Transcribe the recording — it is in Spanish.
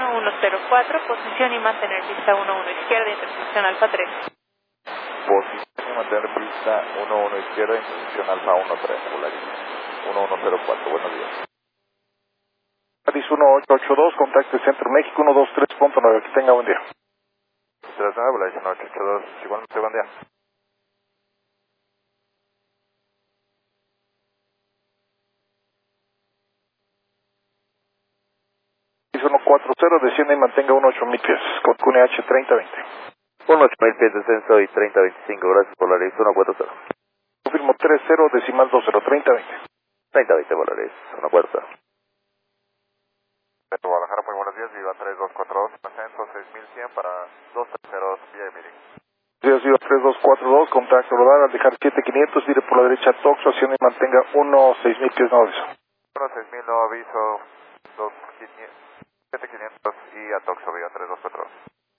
1104, posición y mantener pista 11 izquierda, intersección Alfa 3. Posición y mantener pista 11 izquierda, intersección Alfa 13, Polaris 1104, buenos días. Polaris 1882, contacto Centro México 123.9, que tenga buen día. 39, Polaris 1882, igualmente buen día. Polaris 140, descienda y mantenga 8000 pies, con QNH 3020. 8000 pies de descenso y 3025, gracias Polaris 140. Confirmo 30, decimal 20, 3020. 3020 Polaris 140. De Guadalajara, muy buenos días, Viva 3242, ascenso 6100 para 230 vía Emiri. Días, Viva 3242, contacto rodar al dejar 7500, dire por la derecha Toxo, haciendo y mantenga 6000 pies, no aviso. 6000 no aviso, 7500 y a Toxo, Viva 3242.